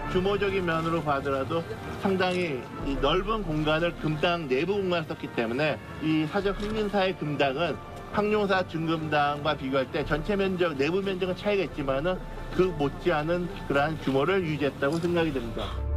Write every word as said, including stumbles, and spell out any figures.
규모적인 면으로 봐더라도 상당히 이 넓은 공간을 금당 내부 공간을 썼기 때문에 이 사적 흥민사의 금당은 황룡사 준금당과 비교할 때 전체 면적, 내부 면적은 차이가 있지만은 그 못지않은 그러한 규모를 유지했다고 생각이 됩니다.